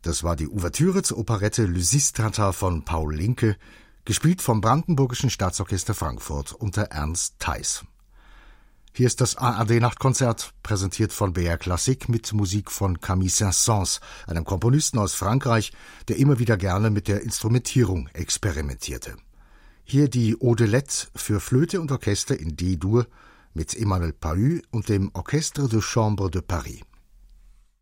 Das war die Ouvertüre zur Operette Lysistrata von Paul Linke, gespielt vom Brandenburgischen Staatsorchester Frankfurt unter Ernst Theis. Hier ist das ARD-Nachtkonzert, präsentiert von BR Classic mit Musik von Camille Saint-Saëns, einem Komponisten aus Frankreich, der immer wieder gerne mit der Instrumentierung experimentierte. Hier die Odelette für Flöte und Orchester in D-Dur mit Emmanuel Pahud und dem Orchestre de Chambre de Paris.